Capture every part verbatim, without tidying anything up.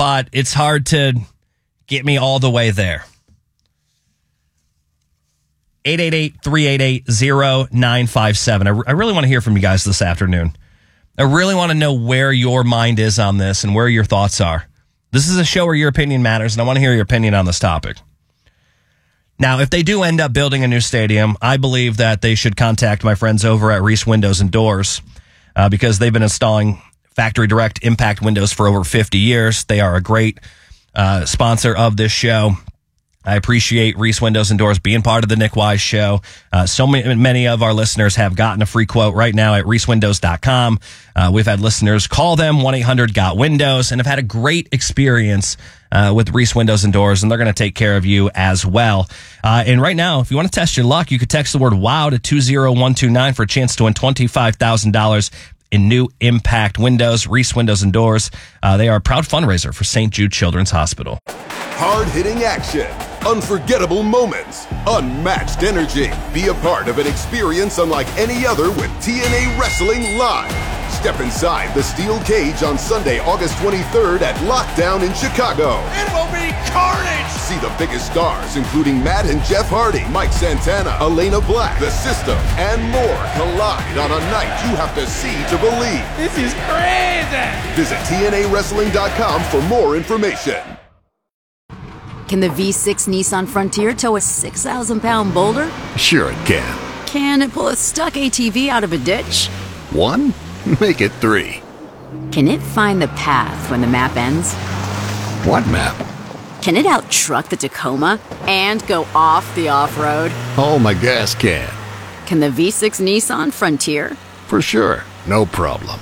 but it's hard to get me all the way there. eight eight eight, three eight eight, zero nine five seven. I, I really want to hear from you guys this afternoon. I really want to know where your mind is on this and where your thoughts are. This is a show where your opinion matters, and I want to hear your opinion on this topic. Now, if they do end up building a new stadium, I believe that they should contact my friends over at Reese Windows and Doors uh, because they've been installing factory direct impact windows for over fifty years. They are a great uh, sponsor of this show. I appreciate Reese Windows and Doors being part of the Nick Wise Show. Uh, so many, many of our listeners have gotten a free quote right now at reese windows dot com. Uh, we've had listeners call them one eight hundred got windows and have had a great experience uh, with Reese Windows and Doors, and they're going to take care of you as well. Uh, and right now, if you want to test your luck, you could text the word WOW to two zero one two nine for a chance to win twenty-five thousand dollars in new impact windows. Reese Windows and Doors, uh, they are a proud fundraiser for Saint Jude Children's Hospital. Hard-hitting action, unforgettable moments, unmatched energy. Be a part of an experience unlike any other with T N A Wrestling Live. Step inside the steel cage on Sunday, August twenty-third at Lockdown in Chicago. It will be carnage! See the biggest stars, including Matt and Jeff Hardy, Mike Santana, Elena Black, The System, and more collide on a night you have to see to believe. This is crazy! Visit T N A wrestling dot com for more information. Can the V six Nissan Frontier tow a six thousand pound boulder? Sure it can. Can it pull a stuck A T V out of a ditch? One? Make it three. Can it find the path when the map ends? What map? Can it out-truck the Tacoma and go off the off-road? Oh, my gas can. Can the V six Nissan Frontier? For sure. No problem.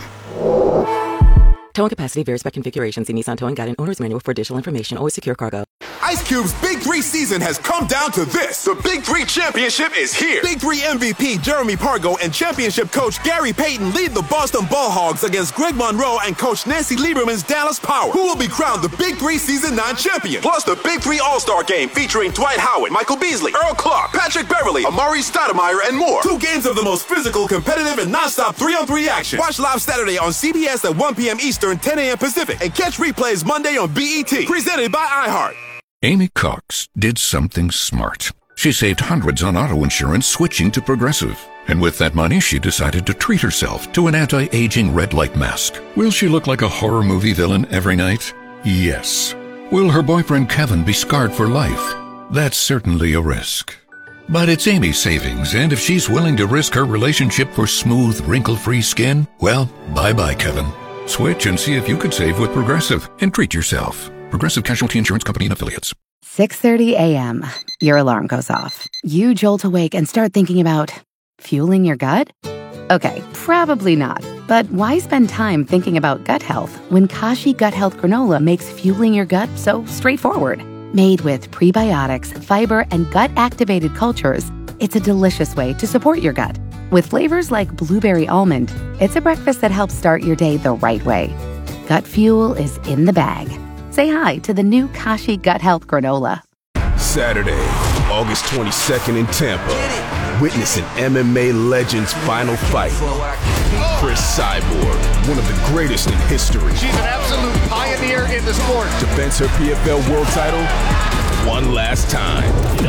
Towing capacity varies by configuration. See Nissan Towing Guide and Owner's Manual for additional information. Always secure cargo. Ice Cube's Big Three season has come down to this. The Big Three Championship is here. Big Three M V P Jeremy Pargo and championship coach Gary Payton lead the Boston Ball Hogs against Greg Monroe and coach Nancy Lieberman's Dallas Power, who will be crowned the Big Three Season nine champion. Plus the Big Three All-Star Game featuring Dwight Howard, Michael Beasley, Earl Clark, Patrick Beverly, Amari Stoudemire, and more. Two games of the most physical, competitive, and non-stop three-on-three action. Watch live Saturday on C B S at one p.m. Eastern, ten a.m. Pacific, and catch replays Monday on B E T. Presented by iHeart. Amy Cox did something smart. She saved hundreds on auto insurance switching to Progressive. And with that money, she decided to treat herself to an anti-aging red light mask. Will she look like a horror movie villain every night? Yes. Will her boyfriend Kevin be scarred for life? That's certainly a risk. But it's Amy's savings, and if she's willing to risk her relationship for smooth, wrinkle-free skin, well, bye-bye, Kevin. Switch and see if you could save with Progressive and treat yourself. Progressive Casualty Insurance Company and Affiliates. six thirty a.m. Your alarm goes off. You jolt awake and start thinking about fueling your gut? Okay, probably not. But why spend time thinking about gut health when Kashi Gut Health Granola makes fueling your gut so straightforward? Made with prebiotics, fiber, and gut-activated cultures, it's a delicious way to support your gut. With flavors like blueberry almond, it's a breakfast that helps start your day the right way. Gut fuel is in the bag. Say hi to the new Kashi Gut Health Granola. Saturday, August twenty-second in Tampa. Witness an M M A legend's final fight. Chris Cyborg, one of the greatest in history. She's an absolute pioneer in the sport. Defends her P F L world title one last time.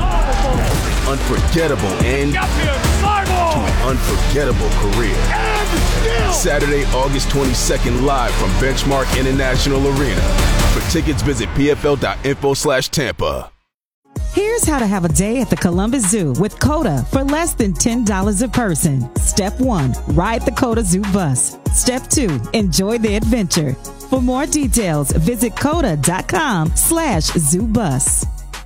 Unforgettable end to an unforgettable career. Saturday, August twenty-second, live from Benchmark International Arena. For tickets, visit pfl.info slash Tampa. Here's how to have a day at the Columbus Zoo with COTA for less than ten dollars a person. Step one, ride the COTA Zoo bus. Step two, enjoy the adventure. For more details, visit COTA.com slash zoo bus.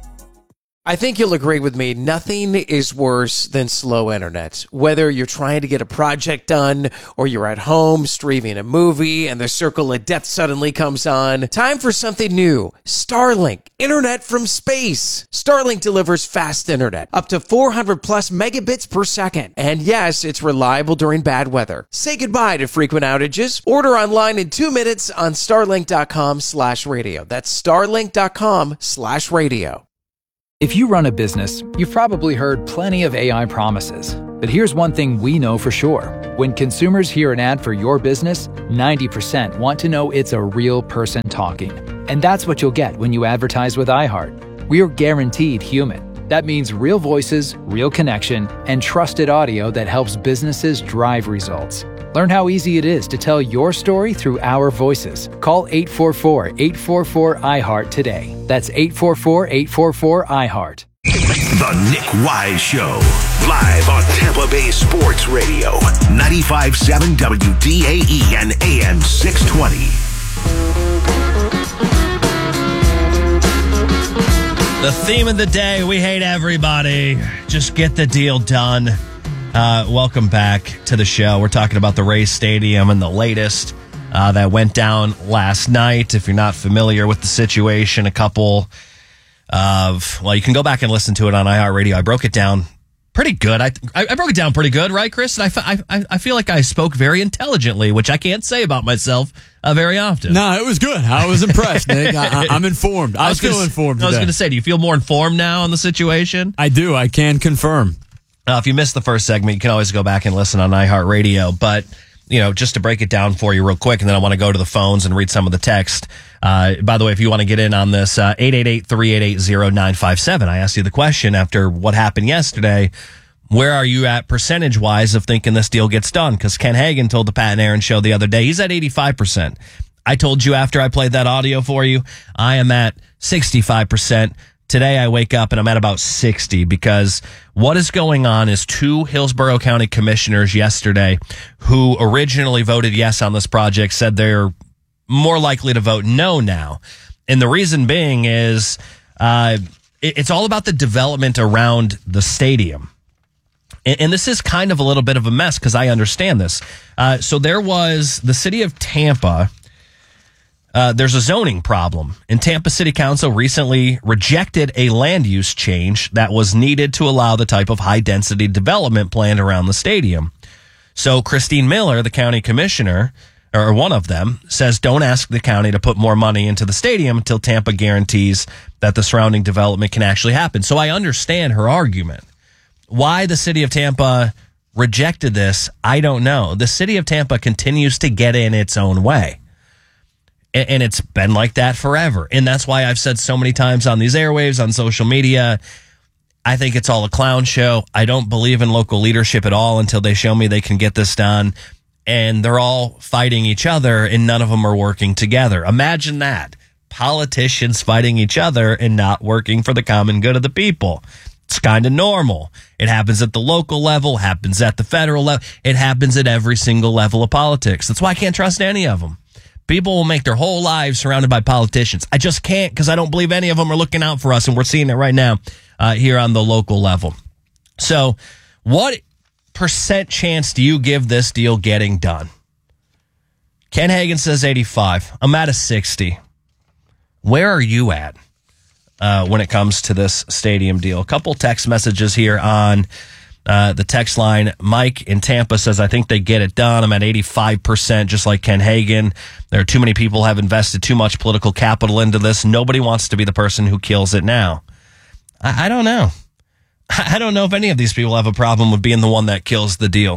I think you'll agree with me, nothing is worse than slow internet. Whether you're trying to get a project done or you're at home streaming a movie and the circle of death suddenly comes on, time for something new. Starlink, internet from space. Starlink delivers fast internet, up to four hundred plus megabits per second. And yes, it's reliable during bad weather. Say goodbye to frequent outages. Order online in two minutes on starlink.com slash radio. That's starlink.com slash radio. If you run a business, you've probably heard plenty of A I promises. But here's one thing we know for sure. When consumers hear an ad for your business, ninety percent want to know it's a real person talking. And that's what you'll get when you advertise with iHeart. We're guaranteed human. That means real voices, real connection, and trusted audio that helps businesses drive results. Learn how easy it is to tell your story through our voices. Call eight four four, eight four four, I heart today. That's eight four four, eight four four, I heart. The Nick Wise Show, live on Tampa Bay Sports Radio, ninety-five point seven W D A E and A M six twenty. The theme of the day, we hate everybody. Just get the deal done. Uh, welcome back to the show. We're talking about the Rays Stadium and the latest uh, that went down last night. If you're not familiar with the situation, a couple of, well, you can go back and listen to it on iHeartRadio. I broke it down pretty good. I I broke it down pretty good, right, Chris? And I, I, I feel like I spoke very intelligently, which I can't say about myself uh, very often. No, it was good. I was impressed, Nick. I, I'm informed. I, I was feel gonna, informed I was today. going to say, do you feel more informed now on the situation? I do. I can confirm. Uh, if you missed the first segment, you can always go back and listen on iHeartRadio. But, you know, just to break it down for you real quick, and then I want to go to the phones and read some of the text. Uh, by the way, if you want to get in on this, uh, eight eight eight, three eight eight, zero nine five seven. I asked you the question after what happened yesterday. Where are you at percentage-wise of thinking this deal gets done? Because Ken Hagan told the Pat and Aaron show the other day, he's at eighty-five percent. I told you after I played that audio for you, I am at sixty-five percent. Today I wake up and I'm at about sixty, because what is going on is two Hillsborough County commissioners yesterday who originally voted yes on this project said they're more likely to vote no now. And the reason being is uh, it, it's all about the development around the stadium. And, and this is kind of a little bit of a mess because I understand this. Uh, so there was the city of Tampa. Uh, there's a zoning problem, and Tampa City Council recently rejected a land use change that was needed to allow the type of high-density development planned around the stadium. So Christine Miller, the county commissioner, or one of them, says don't ask the county to put more money into the stadium until Tampa guarantees that the surrounding development can actually happen. So I understand her argument. Why the city of Tampa rejected this, I don't know. The city of Tampa continues to get in its own way. And it's been like that forever. And that's why I've said so many times on these airwaves, on social media, I think it's all a clown show. I don't believe in local leadership at all until they show me they can get this done. And they're all fighting each other and none of them are working together. Imagine that. Politicians fighting each other and not working for the common good of the people. It's kind of normal. It happens at the local level, happens at the federal level. It happens at every single level of politics. That's why I can't trust any of them. People will make their whole lives surrounded by politicians. I just can't, because I don't believe any of them are looking out for us, and we're seeing it right now uh, here on the local level. So what percent chance do you give this deal getting done? Ken Hagan says eighty-five. I'm at a sixty. Where are you at uh, when it comes to this stadium deal? A couple text messages here on Uh, the text line. Mike in Tampa says, I think they get it done. I'm at eighty-five percent, just like Ken Hagan. There are too many people who have invested too much political capital into this. Nobody wants to be the person who kills it now. I, I don't know. I don't know if any of these people have a problem with being the one that kills the deal.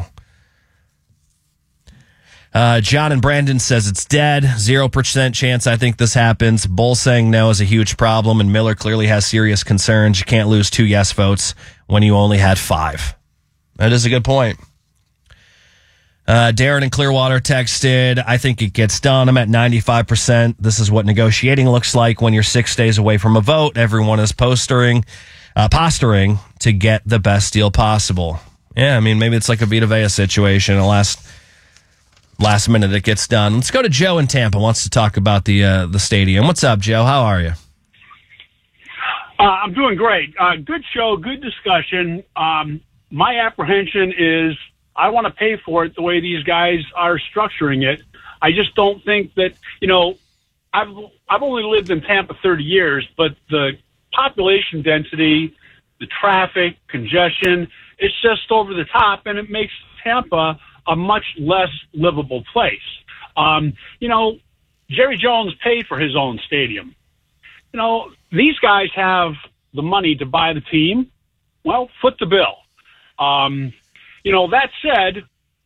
Uh, John and Brandon says it's dead. Zero percent chance I think this happens. Bull saying no is a huge problem, and Miller clearly has serious concerns. You can't lose two yes votes when you only had five. That is a good point. Uh, Darren in Clearwater texted, I think it gets done. I'm at ninety-five percent. This is what negotiating looks like when you're six days away from a vote. Everyone is postering, uh, posturing to get the best deal possible. Yeah, I mean, maybe it's like a Vita Vea situation. The last, last minute it gets done. Let's go to Joe in Tampa. Wants to talk about the uh, the stadium. What's up, Joe? How are you? Uh, I'm doing great. Uh, good show, good discussion. Um, my apprehension is I want to pay for it the way these guys are structuring it. I just don't think that, you know, I've I've only lived in Tampa thirty years, but the population density, the traffic, congestion, it's just over the top, and it makes Tampa a much less livable place. Um, you know, Jerry Jones paid for his own stadium. You know, these guys have the money to buy the team. Well, foot the bill. Um, you know, that said,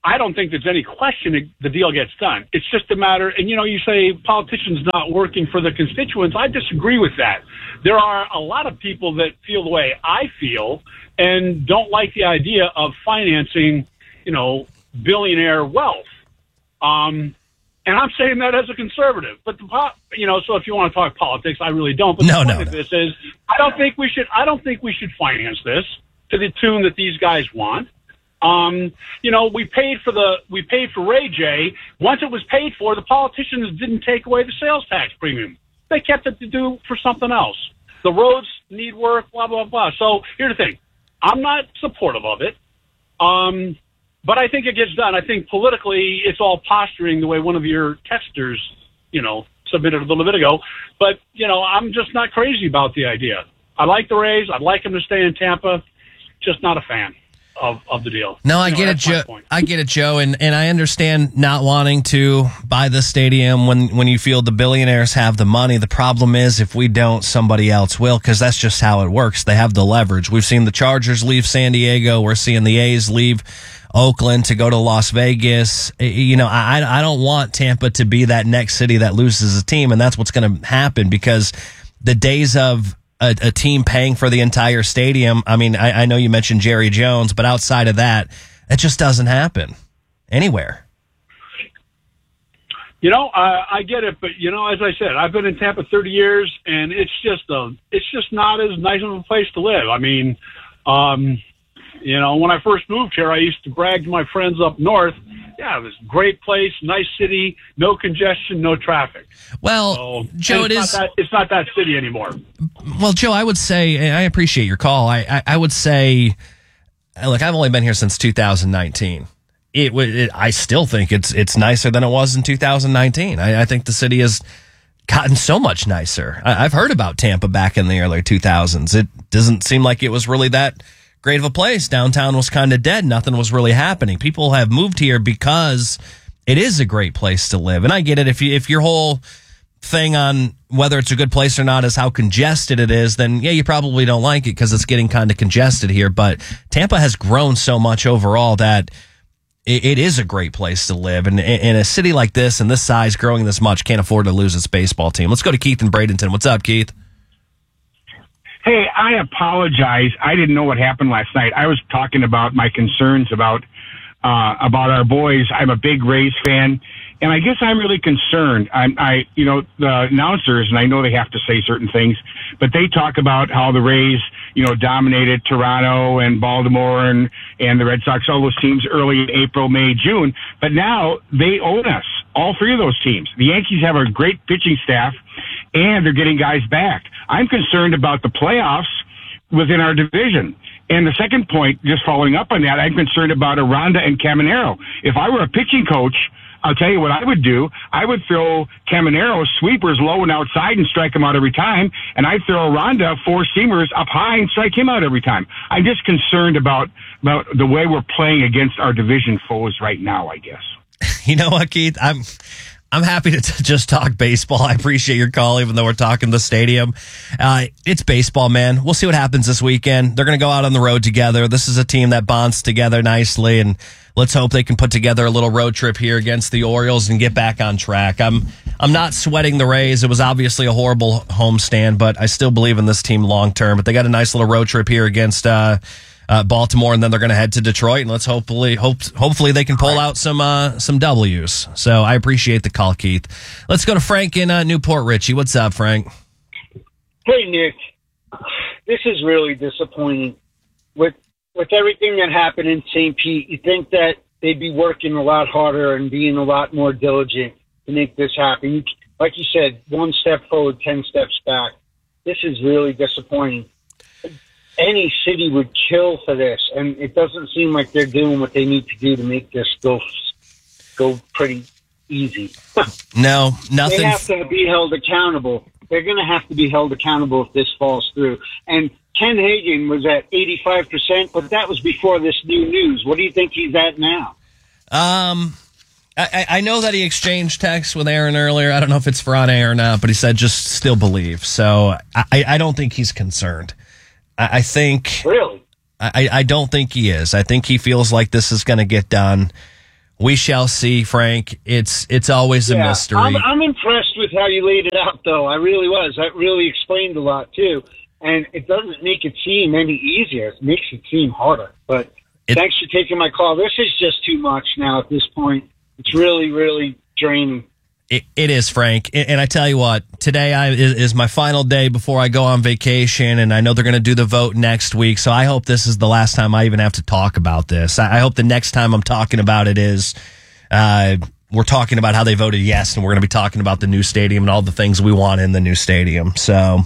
I don't think there's any question it, the deal gets done. It's just a matter, and you know, you say politicians not working for the constituents. I disagree with that. There are a lot of people that feel the way I feel and don't like the idea of financing, you know, billionaire wealth. Um, and I'm saying that as a conservative. But the po- you know, so if you want to talk politics, I really don't. But no, the point no, of no. this is, I don't think we should. I don't think we should finance this to the tune that these guys want. Um, you know, we paid for the we paid for Ray J. Once it was paid for, the politicians didn't take away the sales tax premium. They kept it to do for something else. The roads need work, blah blah blah. So here's the thing: I'm not supportive of it, um, but I think it gets done. I think politically, it's all posturing the way one of your texters, you know, submitted a little bit ago. But you know, I'm just not crazy about the idea. I like the Rays. I'd like them to stay in Tampa. Just not a fan of, of the deal. No, I you know, get it, Joe. I get it, Joe, and, and I understand not wanting to buy the stadium when, when you feel the billionaires have the money. The problem is if we don't, somebody else will, because that's just how it works. They have the leverage. We've seen the Chargers leave San Diego. We're seeing the A's leave Oakland to go to Las Vegas. You know, I I don't want Tampa to be that next city that loses a team, and that's what's going to happen, because the days of A, a team paying for the entire stadium. I mean, I, I know you mentioned Jerry Jones, but outside of that, it just doesn't happen anywhere. You know, I, I get it, but you know, as I said, I've been in Tampa thirty years, and it's just a, it's just not as nice of a place to live. I mean, um, you know, when I first moved here, I used to brag to my friends up north. Yeah, it was a great place, nice city, no congestion, no traffic. Well, so, Joe, it it's is. Not that, it's not that city anymore. Well, Joe, I would say, and I appreciate your call. I, I, I would say, look, I've only been here since two thousand nineteen. It, it I still think it's it's nicer than it was in two thousand nineteen. I, I think the city has gotten so much nicer. I, I've heard about Tampa back in the early two thousands. It doesn't seem like it was really that great of a place. Downtown was kind of dead. Nothing was really happening. People have moved here because it is a great place to live. And I get it. If you, if your whole thing on whether it's a good place or not is how congested it is, then yeah, you probably don't like it because it's getting kind of congested here. But Tampa has grown so much overall that it, it is a great place to live. And in a city like this and this size, growing this much, can't afford to lose its baseball team. Let's go to Keith in Bradenton. What's up, Keith? Hey, I apologize. I didn't know what happened last night. I was talking about my concerns about uh, about our boys. I'm a big Rays fan, and I guess I'm really concerned. I'm, I, you know, the announcers, and I know they have to say certain things, but they talk about how the Rays, you know, dominated Toronto and Baltimore and and the Red Sox, all those teams early in April, May, June. But now they own us, all three of those teams. The Yankees have a great pitching staff, and they're getting guys back. I'm concerned about the playoffs within our division. And the second point, just following up on that, I'm concerned about Aranda and Caminero. If I were a pitching coach, I'll tell you what I would do. I would throw Caminero sweepers low and outside and strike him out every time. And I'd throw Aranda four seamers up high and strike him out every time. I'm just concerned about, about the way we're playing against our division foes right now, I guess. You know what, Keith? I'm... I'm happy to t- just talk baseball. I appreciate your call, even though we're talking the stadium. Uh, it's baseball, man. We'll see what happens this weekend. They're going to go out on the road together. This is a team that bonds together nicely, and let's hope they can put together a little road trip here against the Orioles and get back on track. I'm I'm not sweating the Rays. It was obviously a horrible homestand, but I still believe in this team long term. But they got a nice little road trip here against uh, uh, Baltimore, and then they're going to head to Detroit, and let's hopefully hope hopefully they can pull out some uh, some W's. So I appreciate the call, Keith. Let's go to Frank in uh, Newport Richie. What's up, Frank? Hey, Nick. This is really disappointing. With with everything that happened in Saint Pete, you think that they'd be working a lot harder and being a lot more diligent to make this happen. You, like you said, one step forward, ten steps back. This is really disappointing. Any city would kill for this, and it doesn't seem like they're doing what they need to do to make this go go pretty easy. No, nothing. They have to be held accountable. They're going to have to be held accountable if this falls through. And Ken Hagen was at eighty-five percent, but that was before this new news. What do you think he's at now? Um, I, I know that he exchanged texts with Aaron earlier. I don't know if it's for on air or not, but he said just still believe. So I, I don't think he's concerned. I, I think... Really? I, I don't think he is. I think he feels like this is going to get done. We shall see, Frank. It's it's always a Yeah, mystery. I'm, I'm impressed with how you laid it out, though. I really was. That really explained a lot, too. And it doesn't make it seem any easier. It makes it seem harder. But it, thanks for taking my call. This is just too much now at this point. It's really, really draining. It, it is, Frank. And I tell you what, today I, is, is my final day before I go on vacation, and I know they're going to do the vote next week, so I hope this is the last time I even have to talk about this. I, I hope the next time I'm talking about it is uh, we're talking about how they voted yes, and we're going to be talking about the new stadium and all the things we want in the new stadium. So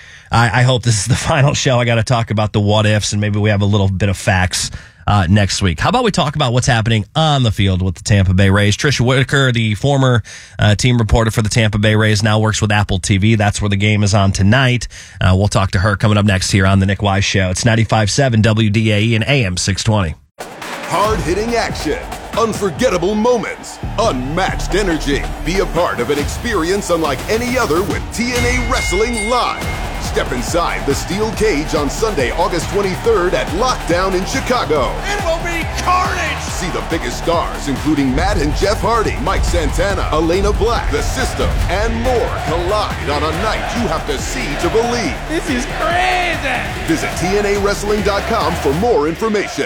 I, I hope this is the final show. I got to talk about the what-ifs, and maybe we have a little bit of facts Uh, next week. How about we talk about what's happening on the field with the Tampa Bay Rays? Trisha Whitaker, the former uh, team reporter for the Tampa Bay Rays, now works with Apple T V. That's where the game is on tonight. Uh, we'll talk to her coming up next here on the Nick Wise Show. It's ninety-five point seven W D A E and A M six twenty. Hard-hitting action, unforgettable moments, unmatched energy. Be a part of an experience unlike any other with T N A Wrestling Live. Step inside the steel cage on Sunday, August twenty-third at Lockdown in Chicago. It will be carnage! See the biggest stars, including Matt and Jeff Hardy, Mike Santana, Elena Black, The System, and more collide on a night you have to see to believe. This is crazy! Visit T N A wrestling dot com for more information.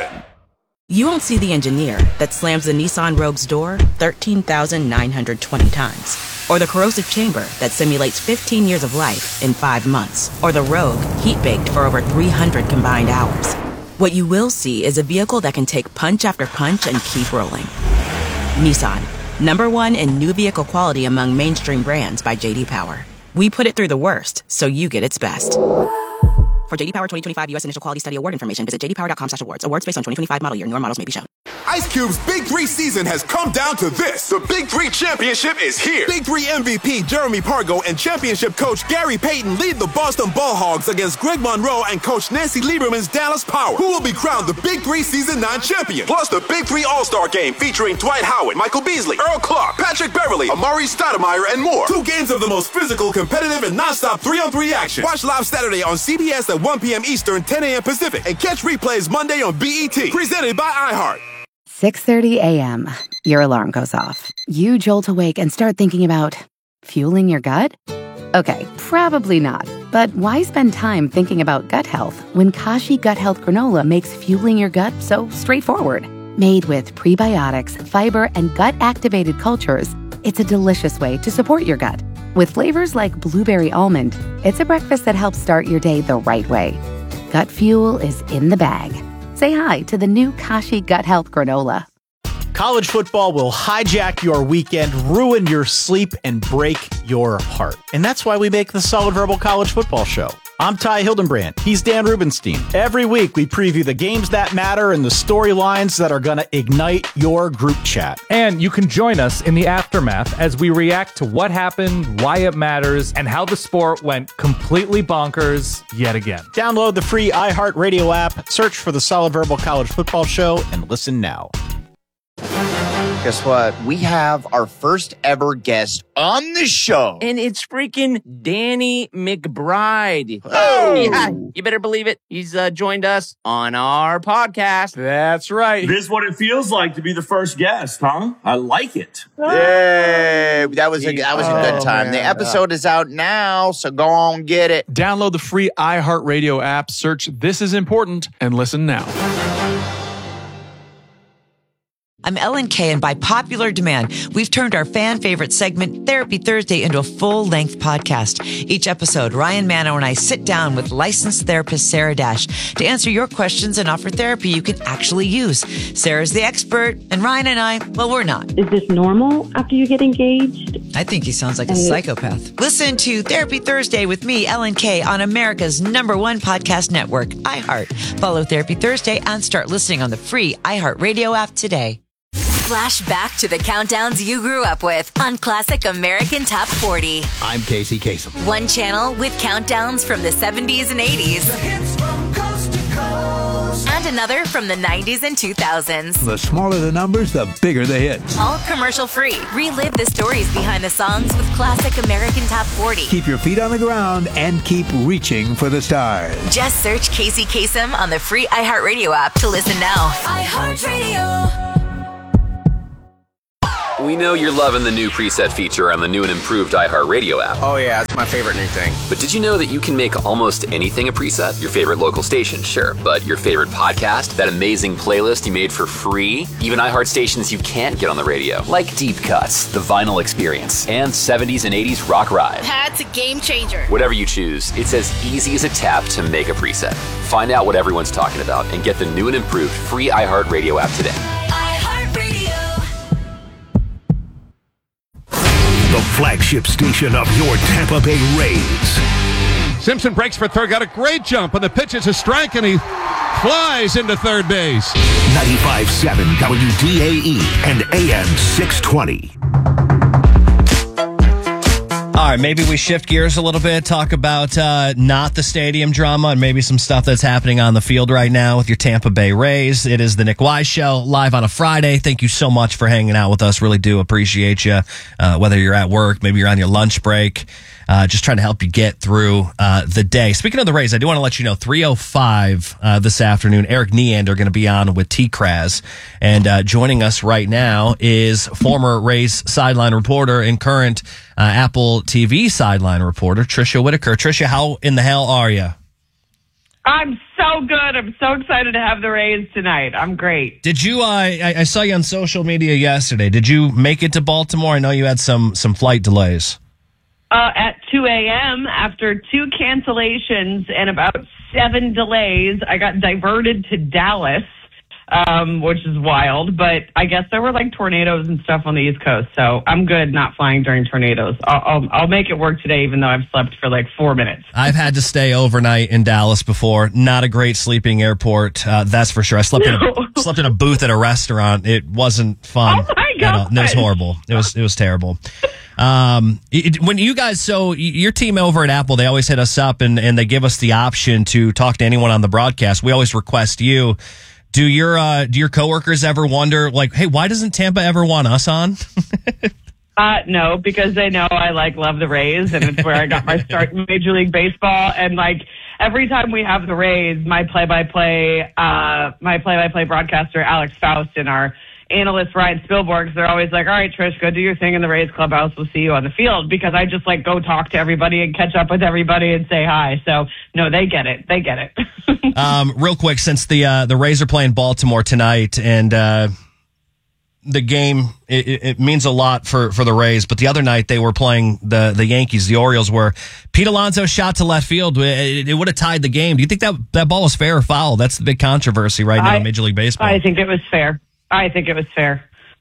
You won't see the engineer that slams the Nissan Rogue's door thirteen thousand nine hundred twenty times. Or the corrosive chamber that simulates fifteen years of life in five months. Or the Rogue heat-baked for over three hundred combined hours. What you will see is a vehicle that can take punch after punch and keep rolling. Nissan, number one in new vehicle quality among mainstream brands by J D Power. We put it through the worst, so you get its best. For J D Power twenty twenty-five U S Initial Quality Study Award information, visit j d power dot com slash awards. Awards based on twenty twenty-five model year. Newer models may be shown. Ice Cube's Big Three season has come down to this. The Big Three Championship is here. Big Three M V P Jeremy Pargo and championship coach Gary Payton lead the Boston Ball Hogs against Greg Monroe and coach Nancy Lieberman's Dallas Power, who will be crowned the Big Three Season nine champion. Plus the Big Three All-Star Game featuring Dwight Howard, Michael Beasley, Earl Clark, Patrick Beverly, Amari Stoudemire, and more. Two games of the most physical, competitive, and non-stop three-on-three action. Watch live Saturday on C B S at one p.m. Eastern, ten a.m. Pacific, and catch replays Monday on B E T. Presented by iHeart. six thirty a.m. Your alarm goes off. You jolt awake and start thinking about fueling your gut? Okay, probably not. But why spend time thinking about gut health when Kashi Gut Health Granola makes fueling your gut so straightforward? Made with prebiotics, fiber, and gut-activated cultures, it's a delicious way to support your gut. With flavors like blueberry almond, it's a breakfast that helps start your day the right way. Gut fuel is in the bag. Say hi to the new Kashi Gut Health Granola. College football will hijack your weekend, ruin your sleep, and break your heart. And that's why we make the Solid Verbal College Football Show. I'm Ty Hildenbrand. He's Dan Rubenstein. Every week, we preview the games that matter and the storylines that are going to ignite your group chat. And you can join us in the aftermath as we react to what happened, why it matters, and how the sport went completely bonkers yet again. Download the free iHeartRadio app, search for the Solid Verbal College Football Show, and listen now. Guess what? We have our first ever guest on the show. And it's freaking Danny McBride. Oh! Yeah, you better believe it. He's uh, joined us on our podcast. That's right. This is what it feels like to be the first guest, huh? I like it. Yay! That was a, that was a good time. Oh, the episode is out now, so go on, get it. Download the free iHeartRadio app, search This Is Important, and listen now. I'm Ellen Kay, and by popular demand, we've turned our fan favorite segment, Therapy Thursday, into a full-length podcast. Each episode, Ryan Mano and I sit down with licensed therapist Sarah Dash to answer your questions and offer therapy you can actually use. Sarah's the expert, and Ryan and I, well, we're not. Is this normal after you get engaged? I think he sounds like a psychopath. Listen to Therapy Thursday with me, Ellen Kay, on America's number one podcast network, iHeart. Follow Therapy Thursday and start listening on the free iHeartRadio app today. Flash back to the countdowns you grew up with on Classic American Top forty. I'm Casey Kasem. One channel with countdowns from the seventies and eighties. The hits from coast to coast. And another from the nineties and two thousands. The smaller the numbers, the bigger the hits. All commercial free. Relive the stories behind the songs with Classic American Top forty. Keep your feet on the ground and keep reaching for the stars. Just search Casey Kasem on the free iHeartRadio app to listen now. iHeartRadio. We know you're loving the new preset feature on the new and improved iHeartRadio app. Oh yeah, it's my favorite new thing. But did you know that you can make almost anything a preset? Your favorite local station, sure, but your favorite podcast, that amazing playlist you made for free, even iHeart stations you can't get on the radio, like Deep Cuts, The Vinyl Experience, and seventies and eighties Rock Ride. That's a game changer. Whatever you choose, it's as easy as a tap to make a preset. Find out what everyone's talking about and get the new and improved free iHeartRadio app today. The flagship station of your Tampa Bay Rays. Simpson breaks for third, got a great jump, and the pitch is a strike, and he flies into third base. ninety-five point seven W D A E and A M six twenty. All right, maybe we shift gears a little bit, talk about uh, not the stadium drama and maybe some stuff that's happening on the field right now with your Tampa Bay Rays. It is the Nick Wise Show, live on a Friday. Thank you so much for hanging out with us. Really do appreciate you, uh, whether you're at work, maybe you're on your lunch break, uh, just trying to help you get through uh, the day. Speaking of the Rays, I do want to let you know, three oh five uh, this afternoon, Eric Neander going to be on with T-Kraz. And uh, joining us right now is former Rays sideline reporter and current Uh, Apple T V sideline reporter, Tricia Whitaker. Tricia, how in the hell are you? I'm so good. I'm so excited to have the Rays tonight. I'm great. Did you, uh, I, I saw you on social media yesterday. Did you make it to Baltimore? I know you had some, some flight delays. Uh, at two a.m., after two cancellations and about seven delays, I got diverted to Dallas, um, which is wild. But I guess there were like tornadoes and stuff on the East Coast, so I'm good not flying during tornadoes. I'll, I'll, I'll make it work today, even though I've slept for like four minutes. I've had to stay overnight in Dallas before. Not a great sleeping airport, uh, that's for sure. I slept in a, slept in a booth at a restaurant. It wasn't fun. Oh my God! It was horrible. It was it was terrible. Um, it, when you guys, so your team over at Apple, they always hit us up and, and they give us the option to talk to anyone on the broadcast. We always request you. Do your uh, do your coworkers ever wonder, like, hey, why doesn't Tampa ever want us on? Uh, no, because they know I like love the Rays, and it's where I got my start in Major League Baseball. And like every time we have the Rays, my play-by-play, uh, my play-by-play broadcaster Alex Faust and our analyst Ryan Spielborg, they're always like, "All right, Trish, go do your thing in the Rays clubhouse. We'll see you on the field." Because I just like go talk to everybody and catch up with everybody and say hi. So no, they get it. They get it. um, real quick, since the uh, the Rays are playing Baltimore tonight, and uh, the game it, it means a lot for, for the Rays. But the other night they were playing the the Yankees, the Orioles, where Pete Alonso shot to left field. It, it would have tied the game. Do you think that that ball was fair or foul? That's the big controversy right now I, in Major League Baseball. I think it was fair. I think it was fair.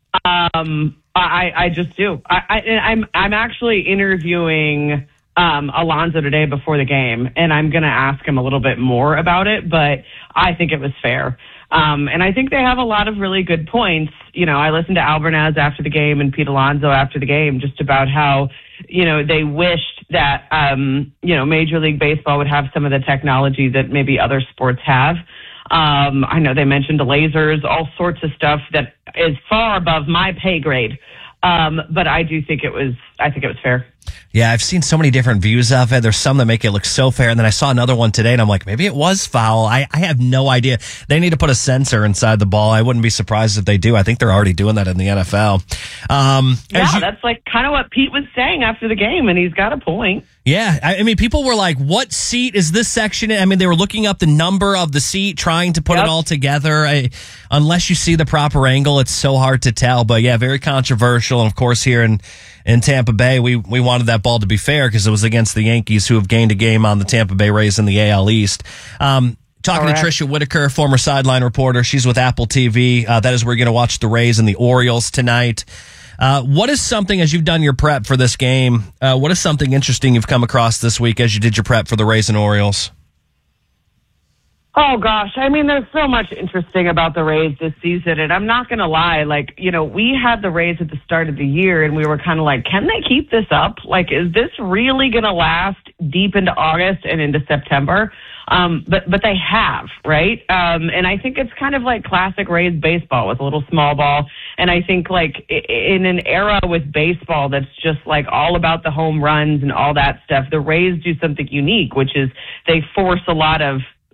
Um, I, I just do. I, I, I'm I'm actually interviewing um, Alonso today before the game, and I'm going to ask him a little bit more about it. But I think it was fair, um, and I think they have a lot of really good points. You know, I listened to Albernaz after the game and Pete Alonso after the game, just about how you know they wished that um, you know Major League Baseball would have some of the technology that maybe other sports have. Um, I know they mentioned lasers, all sorts of stuff that is far above my pay grade. Um, but I do think it was, I think it was fair. Yeah, I've seen so many different views of it. There's some that make it look so fair. And then I saw another one today and I'm like, maybe it was foul. I, I have no idea. They need to put a sensor inside the ball. I wouldn't be surprised if they do. I think they're already doing that in the N F L. Um, yeah, you, that's like kind of what Pete was saying after the game, and he's got a point. Yeah, I, I mean, people were like, what seat is this section in? I mean, they were looking up the number of the seat, trying to put yep. it all together. I, unless you see the proper angle, it's so hard to tell. But yeah, very controversial. And of course, here in, in Tampa Bay, we, we wanted that ball to be fair because it was against the Yankees, who have gained a game on the Tampa Bay Rays in the A L East. Um, talking Correct. to Tricia Whitaker, former sideline reporter. She's with Apple T V. Uh, that is where you're going to watch the Rays and the Orioles tonight. Uh, what is something, as you've done your prep for this game, uh, what is something interesting you've come across this week as you did your prep for the Rays and Orioles? Oh, gosh. I mean, there's so much interesting about the Rays this season. And I'm not going to lie. Like, you know, we had the Rays at the start of the year and we were kind of like, can they keep this up? Like, is this really going to last deep into August and into September? Um, but, but they have, right? Um, and I think it's kind of like classic Rays baseball with a little small ball. And I think like in an era with baseball that's just like all about the home runs and all that stuff, the Rays do something unique, which is they force a lot of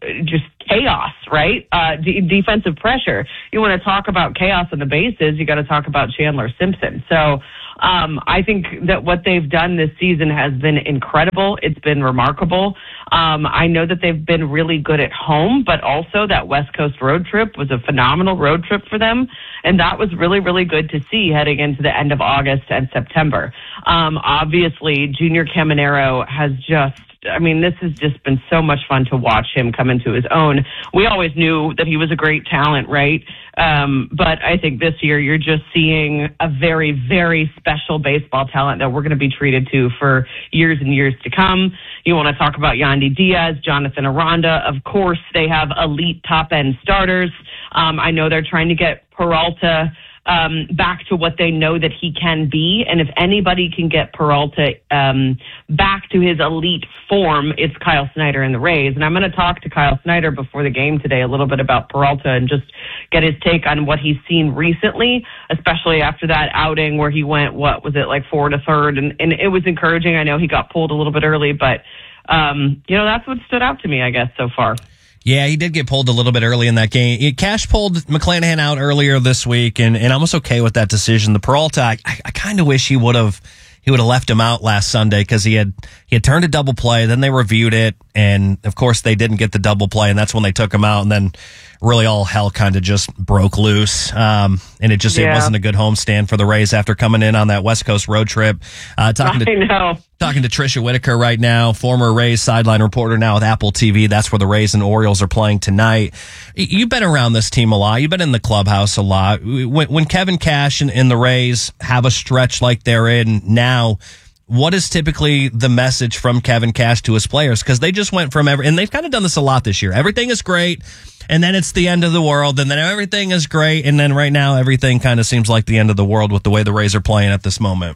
just chaos, right? Uh, d- defensive pressure. You want to talk about chaos on the bases, you got to talk about Chandler Simpson. So um, I think that what they've done this season has been incredible. It's been remarkable. Um, I know that they've been really good at home, but also that West Coast road trip was a phenomenal road trip for them. And that was really, really good to see heading into the end of August and September. Um, obviously, Junior Caminero has just, I mean, this has just been so much fun to watch him come into his own. We always knew that he was a great talent, right? Um, but I think this year you're just seeing a very, very special baseball talent that we're going to be treated to for years and years to come. You want to talk about Yandy Diaz, Jonathan Aranda. Of course, they have elite top-end starters. Um, I know they're trying to get Peralta um, back to what they know that he can be. And if anybody can get Peralta um, back to his elite form, it's Kyle Snyder and the Rays. And I'm going to talk to Kyle Snyder before the game today a little bit about Peralta and just get his take on what he's seen recently, especially after that outing where he went, what was it, like four to third? And, and it was encouraging. I know he got pulled a little bit early, but, um, you know, that's what stood out to me, I guess, so far. Yeah, he did get pulled a little bit early in that game. Cash pulled McClanahan out earlier this week, and, and I was okay with that decision. The Peralta, I, I kind of wish he would have he would have left him out last Sunday because he had he had turned a double play. Then they reviewed it, and of course they didn't get the double play, and that's when they took him out. And then really all hell kind of just broke loose, um, and it just yeah. it wasn't a good homestand for the Rays after coming in on that West Coast road trip. Uh, talking I to know. Talking to Tricia Whitaker right now, former Rays sideline reporter now with Apple T V. That's where the Rays and Orioles are playing tonight. You've been around this team a lot. You've been in the clubhouse a lot. When, when Kevin Cash and, and the Rays have a stretch like they're in now, what is typically the message from Kevin Cash to his players? Because they just went from every, and they've kind of done this a lot this year. Everything is great, and then it's the end of the world, and then everything is great, and then right now everything kind of seems like the end of the world with the way the Rays are playing at this moment.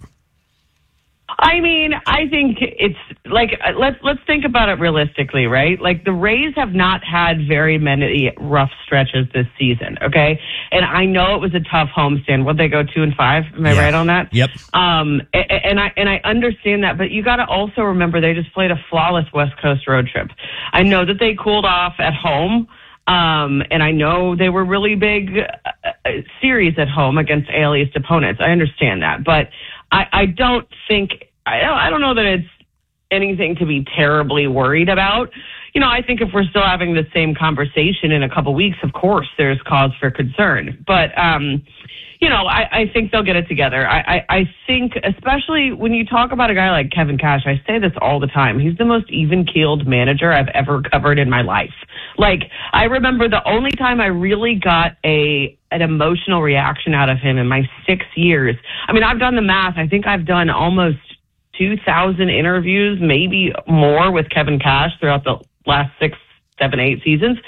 I mean, I think it's like, let's let's think about it realistically, right? Like the Rays have not had very many rough stretches this season, okay? And I know it was a tough homestand. Would they go two and five? Am I yeah. right on that? Yep. Um, and I and I understand that, but you got to also remember they just played a flawless West Coast road trip. I know that they cooled off at home. Um, and I know they were really big uh, series at home against A L East opponents. I understand that, but I, I don't think, I don't, I don't know that it's anything to be terribly worried about. You know, I think if we're still having the same conversation in a couple weeks, of course, there's cause for concern. But, um, you know, I, I think they'll get it together. I, I, I think, especially when you talk about a guy like Kevin Cash, I say this all the time. He's the most even-keeled manager I've ever covered in my life. Like, I remember the only time I really got a an emotional reaction out of him in my six years. I mean, I've done the math. I think I've done almost two thousand interviews, maybe more, with Kevin Cash throughout the last six, seven, eight seasons.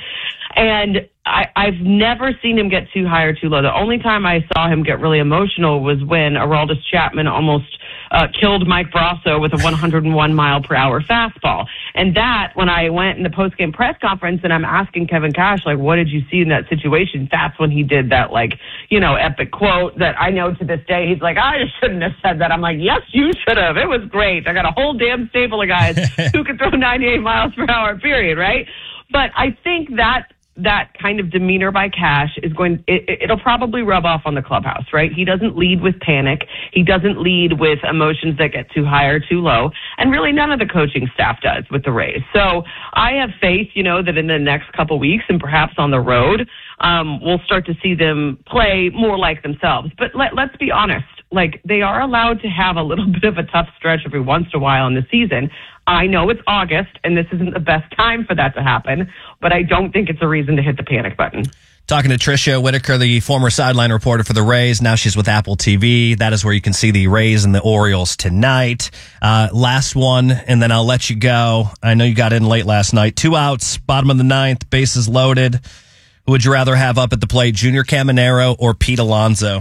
And I, I've never seen him get too high or too low. The only time I saw him get really emotional was when Aroldis Chapman almost uh, killed Mike Brasso with a one hundred one mile per hour fastball. And that, when I went in the post-game press conference and I'm asking Kevin Cash, like, what did you see in that situation? That's when he did that, like, you know, epic quote that I know to this day. He's like, I shouldn't have said that. I'm like, yes, you should have. It was great. I got a whole damn stable of guys who could throw ninety-eight miles per hour, period, right? But I think that that kind of demeanor by Cash is going, it, it'll probably rub off on the clubhouse, right? He doesn't lead with panic. He doesn't lead with emotions that get too high or too low. And really none of the coaching staff does with the Rays. So I have faith, you know, that in the next couple weeks and perhaps on the road, um, we'll start to see them play more like themselves. But let, let's be honest, like, they are allowed to have a little bit of a tough stretch every once in a while in the season. I know it's August, and this isn't the best time for that to happen, but I don't think it's a reason to hit the panic button. Talking to Tricia Whitaker, the former sideline reporter for the Rays. Now she's with Apple T V. That is where you can see the Rays and the Orioles tonight. Uh, last one, and then I'll let you go. I know you got in late last night. Two outs, bottom of the ninth, bases loaded. Who would you rather have up at the plate, Junior Caminero or Pete Alonso?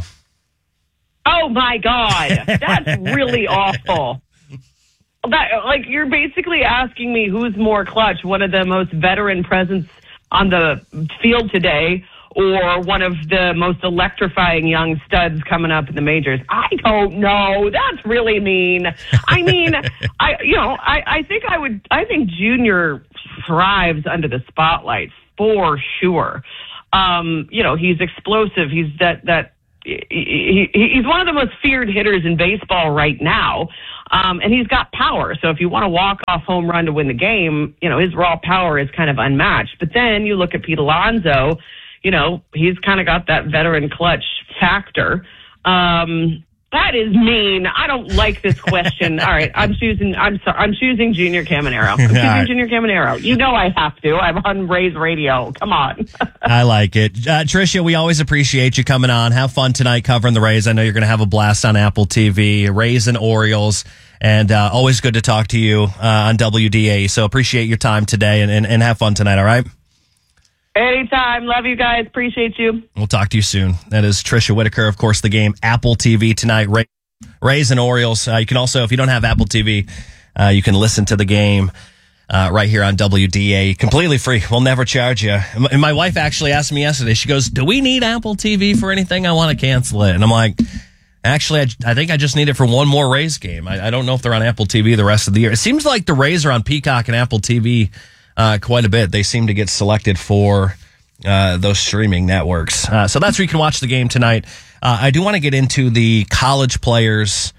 Oh, my God. That's really awful. That, like, you're basically asking me who's more clutch, one of the most veteran presence on the field today, or one of the most electrifying young studs coming up in the majors. I don't know. That's really mean. I mean, I you know, I, I think I would. I think Junior thrives under the spotlight for sure. Um, you know, he's explosive. He's that that. He, he, he's one of the most feared hitters in baseball right now. Um, and he's got power. So if you want to walk off home run to win the game, you know, his raw power is kind of unmatched. But then you look at Pete Alonso, you know, he's kind of got that veteran clutch factor. Um, that is mean. I don't like this question. All right, I'm choosing. I'm sorry. I'm choosing Junior Caminero. I'm choosing right. Junior Caminero. You know I have to. I'm on Rays Radio. Come on. I like it, uh, Tricia. We always appreciate you coming on. Have fun tonight covering the Rays. I know you're going to have a blast on Apple T V. Rays and Orioles, and uh, always good to talk to you uh, on W D A. So appreciate your time today, and, and, and have fun tonight. All right. Anytime. Love you guys. Appreciate you. We'll talk to you soon. That is Tricia Whitaker. Of course, the game, Apple T V tonight, Ray, Rays and Orioles. Uh, you can also, if you don't have Apple T V, uh, you can listen to the game uh, right here on W D A. Completely free. We'll never charge you. And my wife actually asked me yesterday, she goes, do we need Apple T V for anything? I want to cancel it. And I'm like, actually, I, I think I just need it for one more Rays game. I, I don't know if they're on Apple T V the rest of the year. It seems like the Rays are on Peacock and Apple T V Uh, quite a bit. They seem to get selected for uh, those streaming networks. Uh, so that's where you can watch the game tonight. Uh, I do want to get into the college players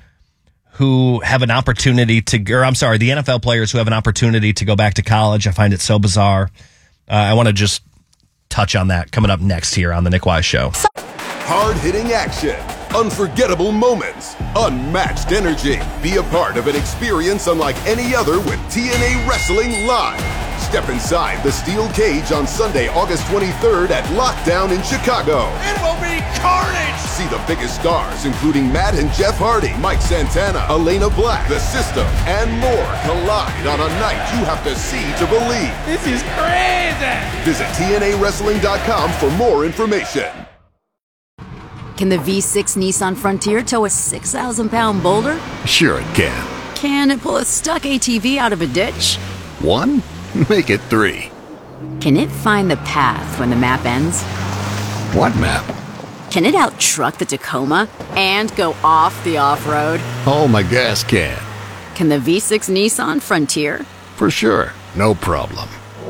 who have an opportunity to, or I'm sorry, the N F L players who have an opportunity to go back to college. I find it so bizarre. Uh, I want to just touch on that coming up next here on the Nick Wise Show. Hard-hitting action, unforgettable moments, unmatched energy. Be a part of an experience unlike any other with T N A Wrestling Live. Step inside the steel cage on Sunday, August twenty-third at Lockdown in Chicago. It will be carnage! See the biggest stars, including Matt and Jeff Hardy, Mike Santana, Elena Black, The System, and more collide on a night you have to see to believe. This is crazy! Visit T N A wrestling dot com for more information. Can the V six Nissan Frontier tow a six thousand pound boulder? Sure it can. Can it pull a stuck A T V out of a ditch? One? Make it three. Can it find the path when the map ends? What map? Can it out-truck the Tacoma and go off the off-road? Oh, my gas can. Can the V six Nissan Frontier? For sure. No problem.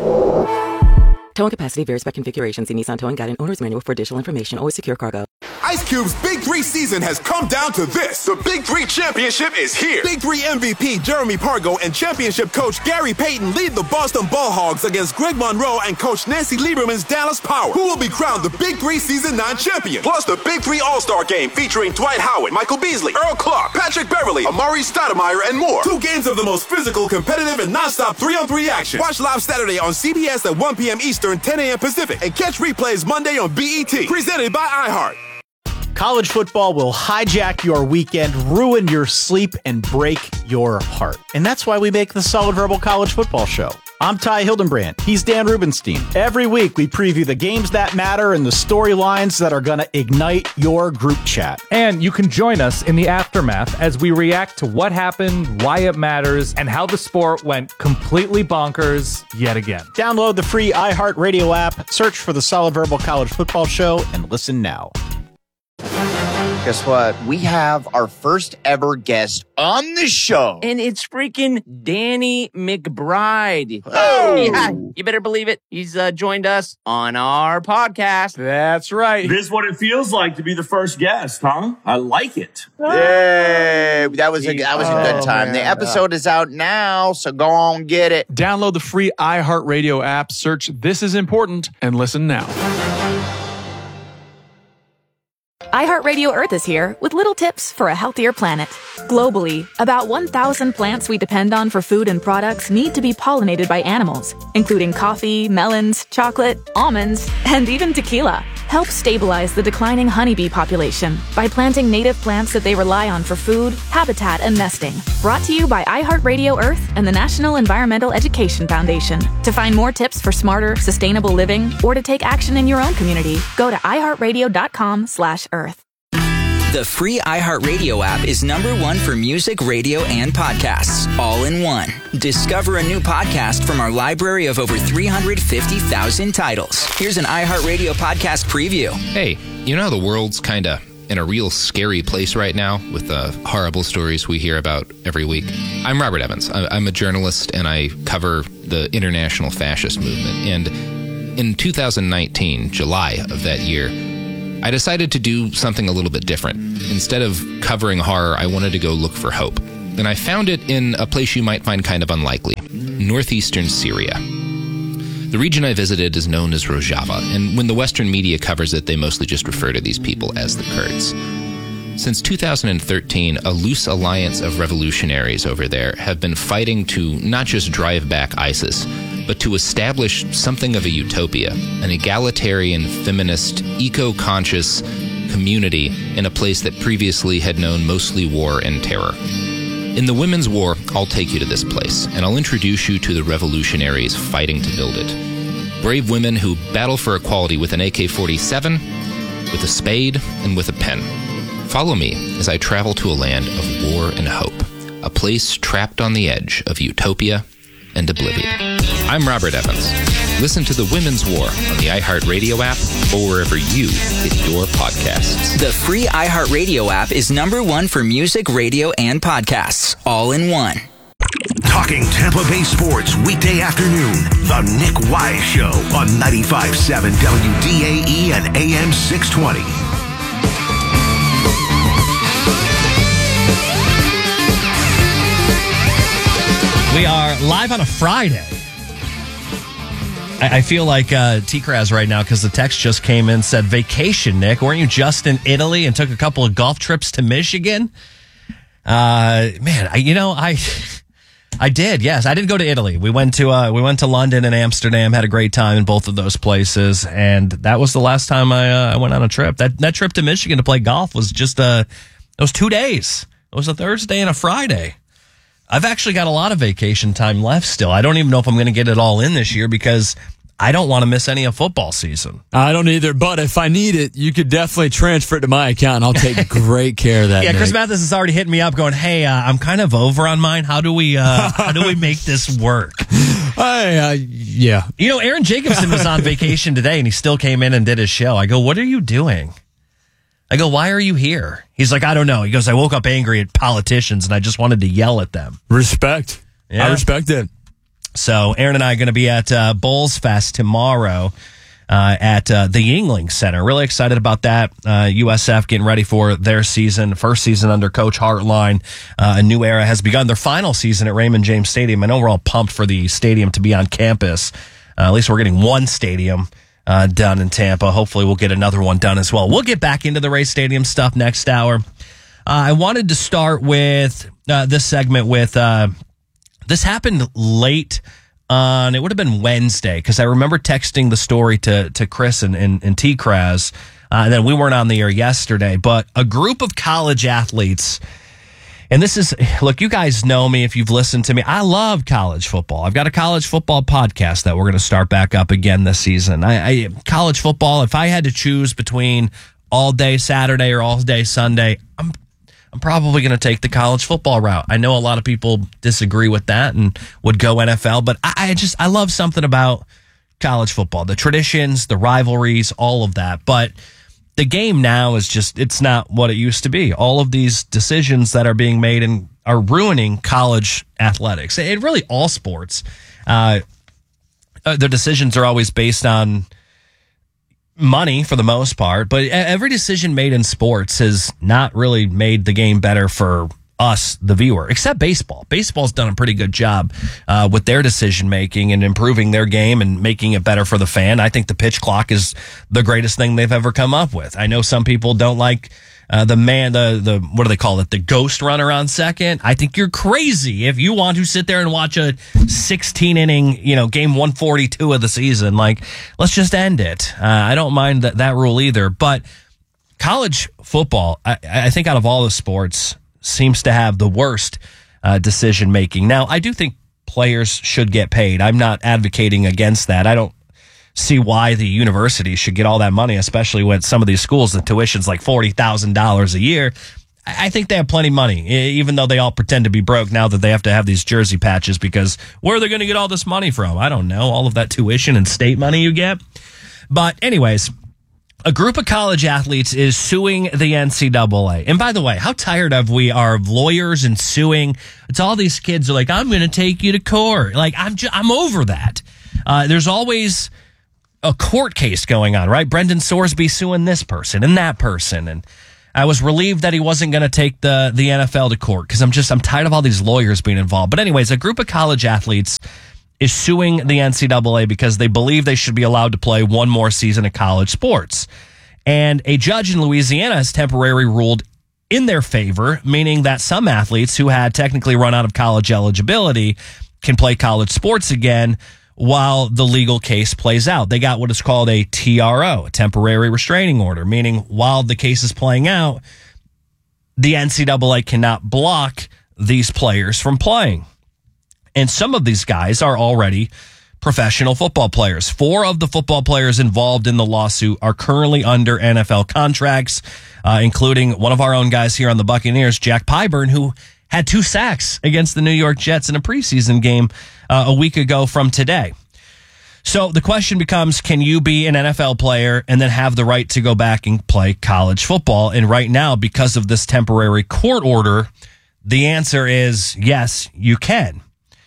Towing capacity varies by configuration. See Nissan Towing Guide and Owner's Manual for additional information. Always secure cargo. Ice Cube's Big Three season has come down to this. The Big Three Championship is here. Big Three M V P Jeremy Pargo and championship coach Gary Payton lead the Boston Ball Hogs against Greg Monroe and coach Nancy Lieberman's Dallas Power, who will be crowned the Big Three Season nine champion. Plus the Big Three All-Star Game featuring Dwight Howard, Michael Beasley, Earl Clark, Patrick Beverly, Amari Stoudemire, and more. Two games of the most physical, competitive, and nonstop three-on-three action. Watch live Saturday on C B S at one p.m. Eastern, ten a.m. Pacific, and catch replays Monday on B E T. Presented by iHeart. College football will hijack your weekend, ruin your sleep, and break your heart. And that's why we make the Solid Verbal College Football Show. I'm Ty Hildenbrand. He's Dan Rubenstein. Every week, we preview the games that matter and the storylines that are going to ignite your group chat. And you can join us in the aftermath as we react to what happened, why it matters, and how the sport went completely bonkers yet again. Download the free iHeartRadio app, search for the Solid Verbal College Football Show, and listen now. Guess what? We have our first ever guest on the show. And it's freaking Danny McBride. Oh! Yeah, you better believe it. He's uh, joined us on our podcast. That's right. This is what it feels like to be the first guest, huh? I like it. Yay! That was a, that was a good Oh, time. man. The episode is out now, so go on get it. Download the free iHeartRadio app, search This Is Important, and listen now. iHeartRadio Earth is here with little tips for a healthier planet. Globally, about one thousand plants we depend on for food and products need to be pollinated by animals, including coffee, melons, chocolate, almonds, and even tequila. Help stabilize the declining honeybee population by planting native plants that they rely on for food, habitat, and nesting. Brought to you by iHeartRadio Earth and the National Environmental Education Foundation. To find more tips for smarter, sustainable living or to take action in your own community, go to iHeartRadio.com slash Earth. The free iHeartRadio app is number one for music, radio, and podcasts, all in one. Discover a new podcast from our library of over three hundred fifty thousand titles. Here's an iHeartRadio podcast preview. Hey, you know how the world's kind of in a real scary place right now with the horrible stories we hear about every week? I'm Robert Evans. I'm a journalist, and I cover the international fascist movement. And in two thousand nineteen, July of that year, I decided to do something a little bit different. Instead of covering horror, I wanted to go look for hope. And I found it in a place you might find kind of unlikely, northeastern Syria. The region I visited is known as Rojava, and when the Western media covers it, they mostly just refer to these people as the Kurds. Since two thousand thirteen, a loose alliance of revolutionaries over there have been fighting to not just drive back ISIS, but to establish something of a utopia, an egalitarian, feminist, eco-conscious community in a place that previously had known mostly war and terror. In the Women's War, I'll take you to this place, and I'll introduce you to the revolutionaries fighting to build it. Brave women who battle for equality with an A K forty-seven, with a spade, and with a pen. Follow me as I travel to a land of war and hope, a place trapped on the edge of utopia and oblivion. I'm Robert Evans. Listen to The Women's War on the iHeartRadio app or wherever you get your podcasts. The free iHeartRadio app is number one for music, radio, and podcasts, all in one. Talking Tampa Bay sports weekday afternoon. The Nick Wise Show on ninety-five point seven W D A E and A M six twenty. We are live on a Friday. I, I feel like uh, T-Kraz right now because the text just came in, said, vacation, Nick. Weren't you just in Italy and took a couple of golf trips to Michigan? Uh, man, I, you know, I I did, yes. I did go to Italy. We went to uh, we went to London and Amsterdam, had a great time in both of those places, and that was the last time I, uh, I went on a trip. That that trip to Michigan to play golf was just, uh, it was two days. It was a Thursday and a Friday. I've actually got a lot of vacation time left still. I don't even know if I'm going to get it all in this year because I don't want to miss any of football season. I don't either, but if I need it, you could definitely transfer it to my account, and I'll take great care of that. Yeah, Nick. Chris Mathis is already hitting me up going, hey, uh, I'm kind of over on mine. How do we uh, how do we make this work? I, uh, yeah. You know, Aaron Jacobson was on vacation today, and he still came in and did his show. I go, what are you doing? I go, why are you here? He's like, I don't know. He goes, I woke up angry at politicians, and I just wanted to yell at them. Respect. Yeah. I respect it. So Aaron and I are going to be at uh, Bulls Fest tomorrow uh, at uh, the Yuengling Center. Really excited about that. Uh, U S F getting ready for their season, first season under Coach Hartline. Uh, a new era has begun. Their final season at Raymond James Stadium. I know we're all pumped for the stadium to be on campus. Uh, at least we're getting one stadium uh, done in Tampa. Hopefully we'll get another one done as well. We'll get back into the Ray Stadium stuff next hour. Uh, I wanted to start with uh, this segment with... Uh, This happened late on, it would have been Wednesday, because I remember texting the story to, to Chris and, and, and T-Kraz, uh, and then we weren't on the air yesterday, but a group of college athletes, and this is, look, you guys know me if you've listened to me. I love college football. I've got a college football podcast that we're going to start back up again this season. I, I college football, if I had to choose between all day Saturday or all day Sunday, I'm I'm probably going to take the college football route. I know a lot of people disagree with that and would go N F L, but I, I just, I love something about college football, the traditions, the rivalries, all of that. But the game now is just, it's not what it used to be. All of these decisions that are being made and are ruining college athletics. It really all sports. Uh, the decisions are always based on money for the most part, but every decision made in sports has not really made the game better for us, the viewer, except baseball. Baseball's done a pretty good job uh, with their decision making and improving their game and making it better for the fan. I think the pitch clock is the greatest thing they've ever come up with. I know some people don't like uh, the man, the the what do they call it, the ghost runner on second. I think you're crazy if you want to sit there and watch a sixteen inning, you know, game one forty-two of the season. Like, let's just end it. Uh, I don't mind that that rule either, but college football, I, I think out of all the sports, seems to have the worst uh, decision making. Now, I do think players should get paid. I'm not advocating against that. I don't see why the university should get all that money, especially when some of these schools, the tuition's like forty thousand dollars a year. I think they have plenty of money, even though they all pretend to be broke now that they have to have these jersey patches, because where are they going to get all this money from? I don't know. All of that tuition and state money you get. But anyways, a group of college athletes is suing the N C double A. And by the way, how tired of we are of lawyers and suing? It's all these kids are like, I'm going to take you to court. Like, I'm just, I'm over that. Uh, there's always a court case going on, right? Brendan Sorsby suing this person and that person. And I was relieved that he wasn't going to take the, the N F L to court, because I'm just, I'm tired of all these lawyers being involved. But anyways, a group of college athletes is suing the N C double A because they believe they should be allowed to play one more season of college sports. And a judge in Louisiana has temporarily ruled in their favor, meaning that some athletes who had technically run out of college eligibility can play college sports again while the legal case plays out. They got what is called a T R O, a temporary restraining order, meaning while the case is playing out, the N C double A cannot block these players from playing. And some of these guys are already professional football players. Four of the football players involved in the lawsuit are currently under N F L contracts, uh, including one of our own guys here on the Buccaneers, Jack Pyburn, who had two sacks against the New York Jets in a preseason game uh, a week ago from today. So the question becomes, can you be an N F L player and then have the right to go back and play college football? And right now, because of this temporary court order, the answer is yes, you can.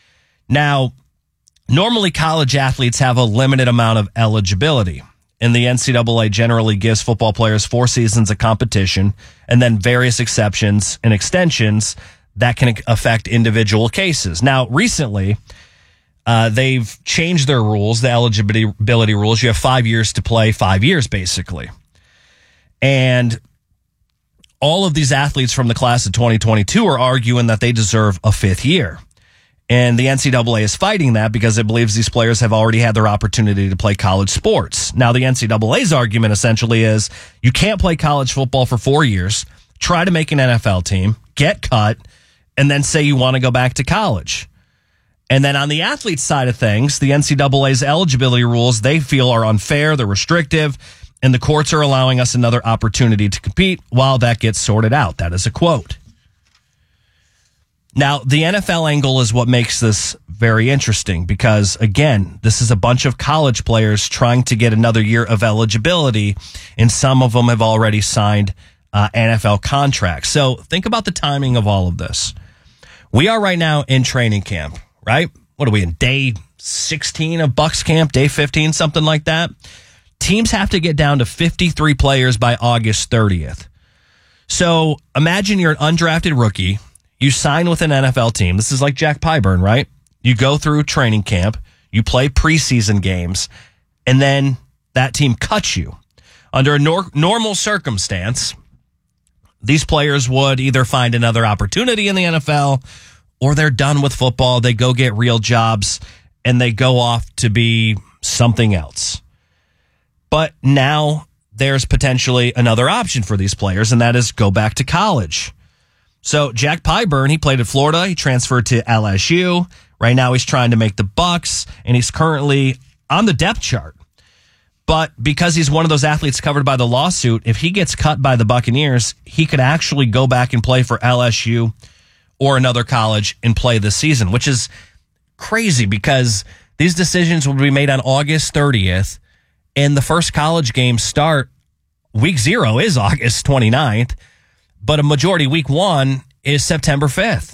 Now, normally college athletes have a limited amount of eligibility, and the N C double A generally gives football players four seasons of competition and then various exceptions and extensions that can affect individual cases. Now, recently, uh, they've changed their rules, the eligibility rules. You have five years to play, five years basically. And all of these athletes from the class of twenty twenty-two are arguing that they deserve a fifth year. And the N C double A is fighting that because it believes these players have already had their opportunity to play college sports. Now, the N C double A's argument essentially is you can't play college football for four years, try to make an N F L team, get cut, and then say you want to go back to college. And then on the athlete side of things, the N C double A's eligibility rules, they feel are unfair, they're restrictive, and the courts are allowing us another opportunity to compete while that gets sorted out. That is a quote. Now, the N F L angle is what makes this very interesting because, again, this is a bunch of college players trying to get another year of eligibility, and some of them have already signed uh, N F L contracts. So think about the timing of all of this. We are right now in training camp, right? What are we in, day sixteen of Bucks camp, day fifteen, something like that? Teams have to get down to fifty-three players by August thirtieth. So imagine you're an undrafted rookie. You sign with an N F L team. This is like Jack Pyburn, right? You go through training camp, you play preseason games, and then that team cuts you. Under a nor- normal circumstance, these players would either find another opportunity in the N F L or they're done with football. They go get real jobs and they go off to be something else. But now there's potentially another option for these players, and that is go back to college. So Jack Pyburn, he played at Florida. He transferred to L S U. Right now he's trying to make the Bucks, and he's currently on the depth chart. But because he's one of those athletes covered by the lawsuit, if he gets cut by the Buccaneers, he could actually go back and play for L S U or another college and play this season, which is crazy because these decisions will be made on August thirtieth, and the first college games start, week zero is August twenty-ninth. But a majority week one is September fifth.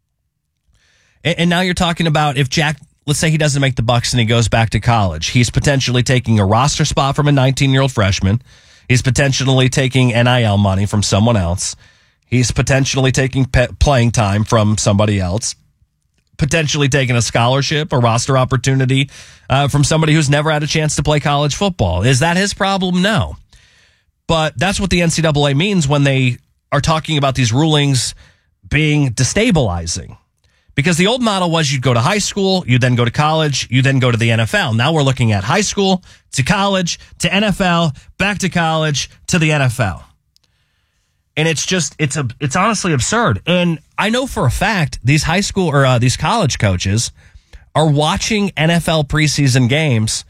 And, and now you're talking about if Jack, let's say he doesn't make the Bucks and he goes back to college. He's potentially taking a roster spot from a nineteen-year-old freshman. He's potentially taking N I L money from someone else. He's potentially taking pe- playing time from somebody else. Potentially taking a scholarship, a roster opportunity uh, from somebody who's never had a chance to play college football. Is that his problem? No. But that's what the N C double A means when they are talking about these rulings being destabilizing. Because the old model was you'd go to high school, you then go to college, you then go to the N F L. Now we're looking at high school to college to N F L, back to college to the N F L. And it's just, it's a, it's honestly absurd. And I know for a fact these high school or uh, these college coaches are watching N F L preseason games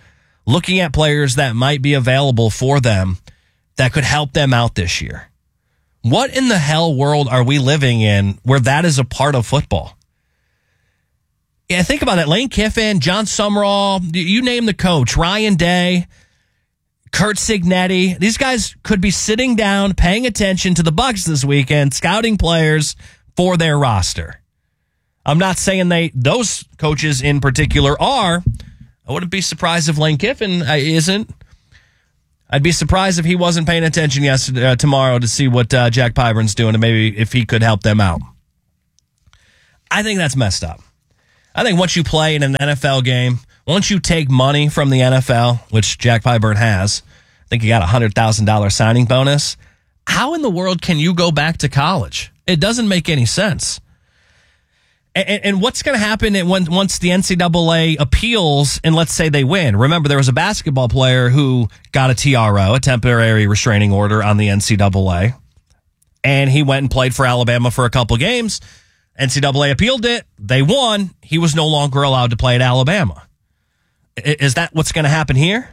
looking at players that might be available for them that could help them out this year. What in the hell world are we living in where that is a part of football? Yeah, think about it. Lane Kiffin, John Sumrall, you name the coach, Ryan Day, Kurt Signetti. These guys could be sitting down, paying attention to the Bucs this weekend, scouting players for their roster. I'm not saying they those coaches in particular are. I wouldn't be surprised if Lane Kiffin isn't. I'd be surprised if he wasn't paying attention yesterday, uh, tomorrow to see what uh, Jack Pyburn's doing and maybe if he could help them out. I think that's messed up. I think once you play in an N F L game, once you take money from the N F L, which Jack Pyburn has, I think he got a one hundred thousand dollars signing bonus, how in the world can you go back to college? It doesn't make any sense. And, and what's going to happen when, once the N C double A appeals and let's say they win? Remember, there was a basketball player who got a T R O, a temporary restraining order on the N C double A, and he went and played for Alabama for a couple games. N C double A appealed it. They won. He was no longer allowed to play at Alabama. Is that what's going to happen here?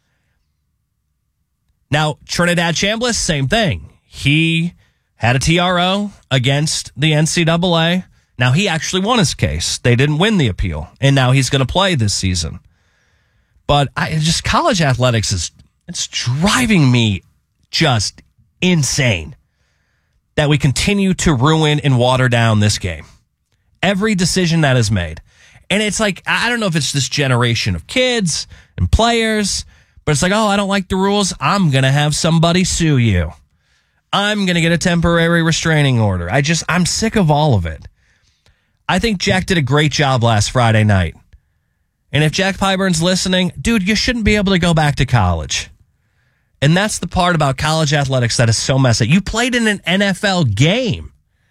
Now, Trinidad Chambliss, same thing. He had a T R O against the N C double A. Now, he actually won his case. They didn't win the appeal, and now he's going to play this season. But I just college athletics is it's driving me just insane that we continue to ruin and water down this game. Every decision that is made. And it's like, I don't know if it's this generation of kids and players, but it's like, oh, I don't like the rules. I'm going to have somebody sue you. I'm going to get a temporary restraining order. I just, I'm sick of all of it. I think Jack did a great job last Friday night. And if Jack Pyburn's listening, dude, you shouldn't be able to go back to college. And that's the part about college athletics that is so messy. You played in an N F L game.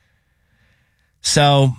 So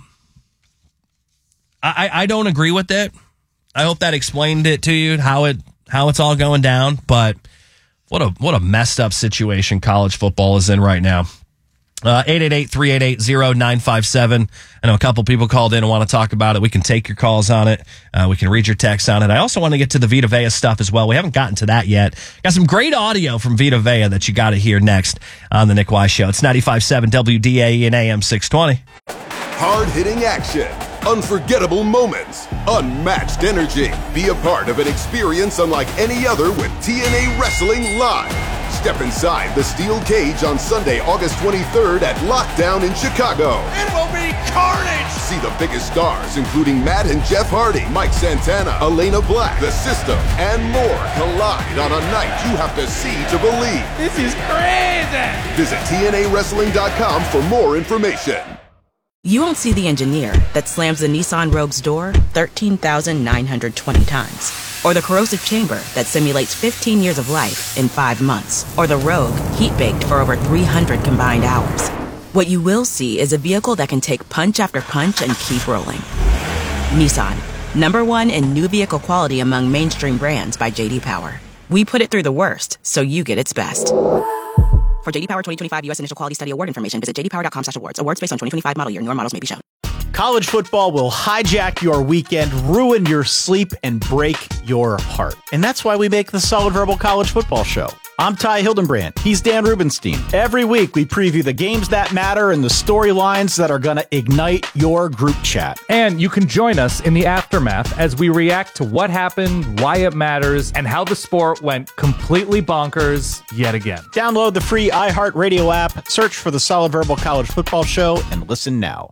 I, I don't agree with it. I hope that explained it to you, how it how it's all going down. But what a what a messed up situation college football is in right now. Uh, eight eight eight, three eight eight, zero nine five seven. I know a couple people called in and want to talk about it. We can take your calls on it. Uh, we can read your texts on it. I also want to get to the Vita Vea stuff as well. We haven't gotten to that yet. Got some great audio from Vita Vea that you got to hear next on the Nick Wise Show. It's ninety-five point seven W D A E and A M six twenty. Hard-hitting action, unforgettable moments, unmatched energy. Be a part of an experience unlike any other with T N A Wrestling Live. Step inside the steel cage on Sunday, August twenty-third at Lockdown in Chicago. It will be carnage! See the biggest stars, including Matt and Jeff Hardy, Mike Santana, Elena Black, The System, and more collide on a night you have to see to believe. This is crazy! Visit T N A wrestling dot com for more information. You won't see the engineer that slams the Nissan Rogue's door thirteen thousand nine hundred twenty times. Or the corrosive chamber that simulates fifteen years of life in five months. Or the Rogue heat-baked for over three hundred combined hours. What you will see is a vehicle that can take punch after punch and keep rolling. Nissan, number one in new vehicle quality among mainstream brands by J D Power. We put it through the worst, so you get its best. For J D Power twenty twenty-five U S Initial Quality Study Award information, visit j d power dot com slash awards. Awards based on twenty twenty-five model year. Newer models may be shown. College football will hijack your weekend, ruin your sleep, and break your heart. And that's why we make the Solid Verbal College Football Show. I'm Ty Hildenbrand. He's Dan Rubenstein. Every week, we preview the games that matter and the storylines that are going to ignite your group chat. And you can join us in the aftermath as we react to what happened, why it matters, and how the sport went completely bonkers yet again. Download the free iHeartRadio app, search for the Solid Verbal College Football Show, and listen now.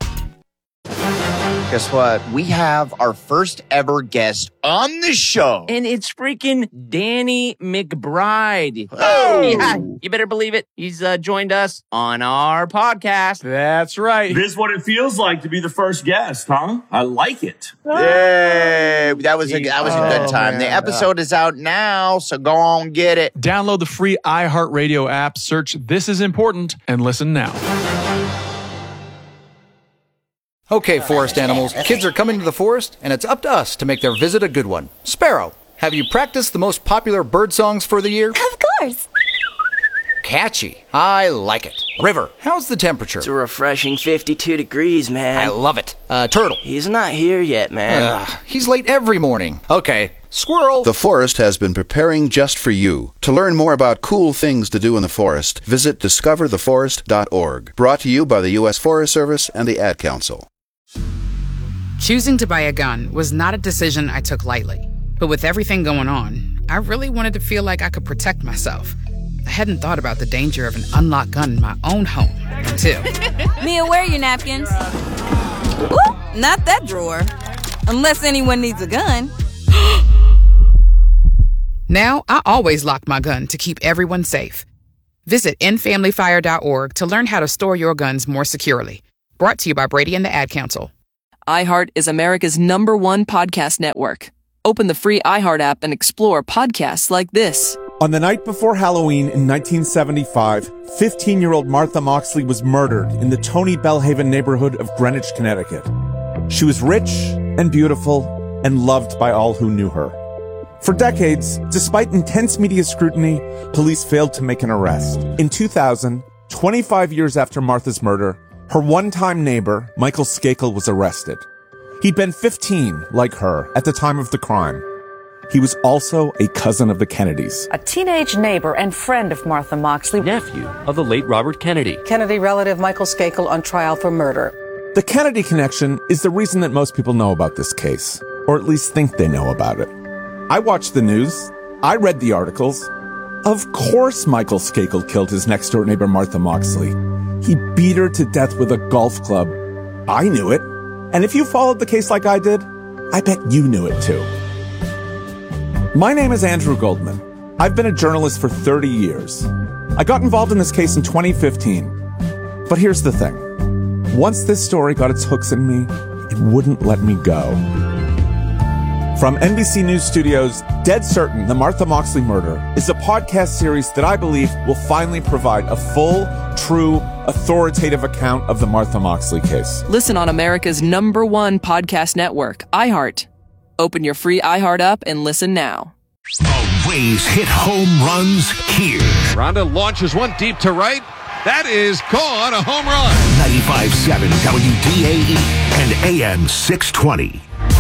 Guess what? We have our first ever guest on the show. And it's freaking Danny McBride. Oh. Yeah, you better believe it. He's uh, joined us on our podcast. That's right. This is what it feels like to be the first guest, huh? I like it. Yay. That was a, that was a good Oh, time. man. The episode is out now, so go on get it. Download the free iHeartRadio app, search This Is Important, and listen now. Okay, forest animals, kids are coming to the forest, and it's up to us to make their visit a good one. Sparrow, have you practiced the most popular bird songs for the year? Of course. Catchy. I like it. River, how's the temperature? It's a refreshing fifty-two degrees, man. I love it. Uh, Turtle. He's not here yet, man. Ugh, he's late every morning. Okay, Squirrel! The forest has been preparing just for you. To learn more about cool things to do in the forest, visit discover the forest dot org. Brought to you by the U S Forest Service and the Ad Council. Choosing to buy a gun was not a decision I took lightly. But with everything going on, I really wanted to feel like I could protect myself. I hadn't thought about the danger of an unlocked gun in my own home until... Mia, where are your napkins? Ooh, not that drawer. Unless anyone needs a gun. Now, I always lock my gun to keep everyone safe. Visit end family fire dot org to learn how to store your guns more securely. Brought to you by Brady and the Ad Council. iHeart is America's number one podcast network. Open the free iHeart app and explore podcasts like this. On the night before Halloween in nineteen seventy-five, fifteen-year-old Martha Moxley was murdered in the Tony Bellhaven neighborhood of Greenwich, Connecticut. She was rich and beautiful and loved by all who knew her. For decades, despite intense media scrutiny, police failed to make an arrest. In two thousand, twenty-five years after Martha's murder, her one-time neighbor, Michael Skakel, was arrested. He'd been fifteen, like her, at the time of the crime. He was also a cousin of the Kennedys. A teenage neighbor and friend of Martha Moxley. Nephew of the late Robert Kennedy. Kennedy relative Michael Skakel on trial for murder. The Kennedy connection is the reason that most people know about this case, or at least think they know about it. I watched the news. I read the articles. Of course Michael Skakel killed his next-door neighbor Martha Moxley. He beat her to death with a golf club. I knew it. And if you followed the case like I did, I bet you knew it too. My name is Andrew Goldman. I've been a journalist for thirty years. I got involved in this case in twenty fifteen. But here's the thing. Once this story got its hooks in me, it wouldn't let me go. From N B C News Studios, Dead Certain, The Martha Moxley Murder is a podcast series that I believe will finally provide a full, true, authoritative account of the Martha Moxley case. Listen on America's number one podcast network, iHeart. Open your free iHeart app and listen now. The Rays hit home runs here. Rhonda launches one deep to right. That is gone, a home run. ninety-five point seven W D A E and A M six twenty.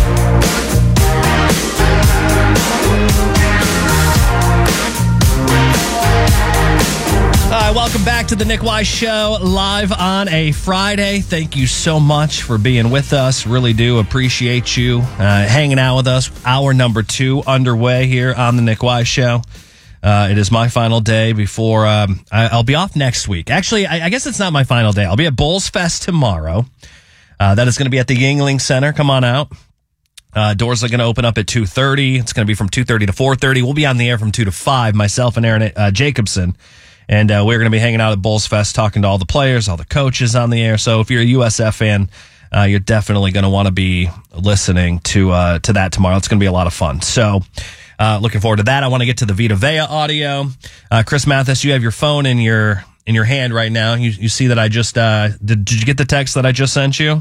Hi, welcome back to the Nick Wise Show, live on a Friday. Thank you so much for being with us. Really do appreciate you uh, hanging out with us. Hour number two underway here on the Nick Wise Show. Uh, it is my final day before um, I, I'll be off next week. Actually, I, I guess it's not my final day. I'll be at Bulls Fest tomorrow. Uh, that is going to be at the Yuengling Center. Come on out. Uh, doors are going to open up at two thirty. It's going to be from two thirty to four thirty. We'll be on the air from two to five, myself and Aaron uh, Jacobson. And uh, we're going to be hanging out at Bulls Fest, talking to all the players, all the coaches on the air. So if you're a U S F fan, uh, you're definitely going to want to be listening to uh, to that tomorrow. It's going to be a lot of fun. So uh, looking forward to that. I want to get to the Vita Vea audio. Uh, Chris Mathis, you have your phone in your in your hand right now. You, you see that I just uh, did, did you get the text that I just sent you?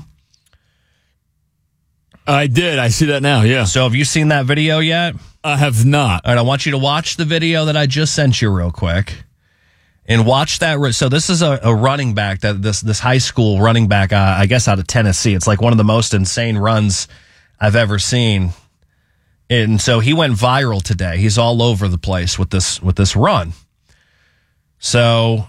I did. I see that now, yeah. So have you seen that video yet? I have not. All right, I want you to watch the video that I just sent you real quick. And watch that. So this is a, a running back, that this this high school running back, uh, I guess out of Tennessee. It's like one of the most insane runs I've ever seen. And so he went viral today. He's all over the place with this with this run. So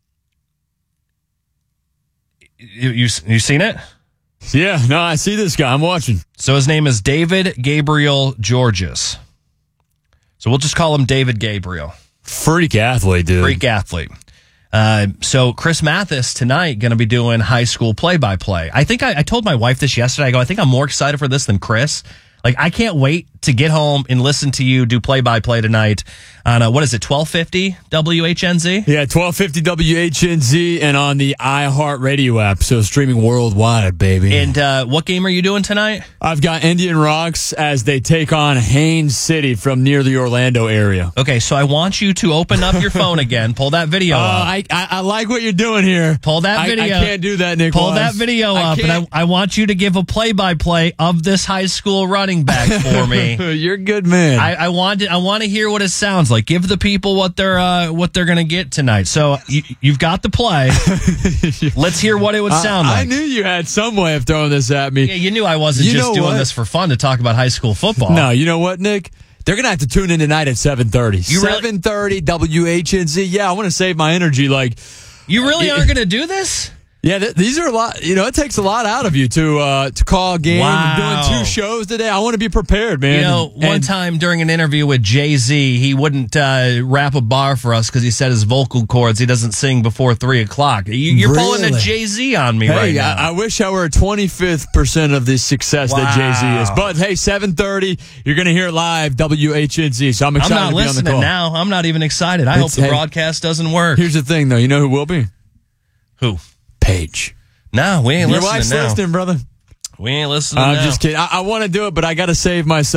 you you, you seen it? Yeah, no, I see this guy. I'm watching. So his name is David Gabriel Georges. So we'll just call him David Gabriel. Freak athlete, dude. Freak athlete. Uh, so Chris Mathis tonight going to be doing high school play-by-play. I think I, I told my wife this yesterday. I go, I think I'm more excited for this than Chris. Like, I can't wait to get home and listen to you do play-by-play tonight on, uh, what is it, twelve fifty W H N Z? Yeah, twelve fifty W H N Z and on the iHeart Radio app, so streaming worldwide, baby. And uh, what game are you doing tonight? I've got Indian Rocks as they take on Haines City from near the Orlando area. Okay, so I want you to open up your phone again, pull that video uh, up. I, I I like what you're doing here. Pull that video. I, I can't do that, Nick. Pull Wise. that video I up, can't. and I, I want you to give a play-by-play of this high school running back for me. You're a good man. I, I want to, I want to hear what it sounds like. Give the people what they're uh, what they're going to get tonight. So you, you've got the play. Let's hear what it would sound I, like. I knew you had some way of throwing this at me. Yeah, you knew I wasn't You just know doing what? this for fun to talk about high school football. No, you know what, Nick? They're going to have to tune in tonight at seven thirty. seven thirty W H N Z. Yeah, I want to save my energy. Like, you really uh, aren't going to do this? Yeah, th- these are a lot. You know, it takes a lot out of you to uh, to call a game. Wow. I'm doing two shows today. I want to be prepared, man. You know, And- one and- time during an interview with Jay-Z, he wouldn't uh, rap a bar for us because he said his vocal cords, he doesn't sing before three o'clock. You, you're pulling a Really? Jay-Z on me Hey, right now. I, I wish I were a twenty-fifth percent of the success that Wow. Jay-Z is. But hey, seven thirty, you're going to hear it live, W H N Z. So I'm I'm excited not to be on the listening call. now. I'm not even excited. I hope It's- the hey, broadcast doesn't work. Here's the thing, though. You know who will be? Who? Paige. No, we ain't Your listening wife's now. listening, brother. We ain't listening I'm now. just kidding. I, I want to do it, but I got to save myself.